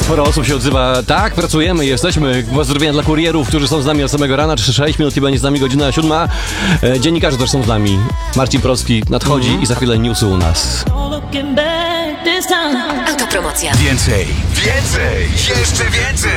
Sporo osób się odzywa. Tak, pracujemy, jesteśmy. Pozdrowienia dla kurierów, którzy są z nami od samego rana. 6 minut i będzie z nami godzina 7. Dziennikarze też są z nami. Marcin Proski nadchodzi i za chwilę newsy u nas. Autopromocja. Więcej, jeszcze więcej!